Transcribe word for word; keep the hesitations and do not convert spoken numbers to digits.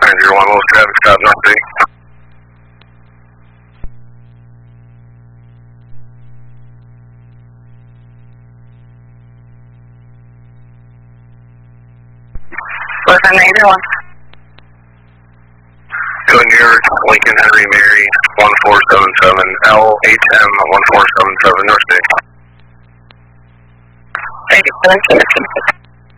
nine zero one, Los Travis Scott, North Bay. Los nine zero one. Going near Lincoln Henry Mary, one four seven seven, L H M one four seven seven, North Bay. Thank you, seven seven six.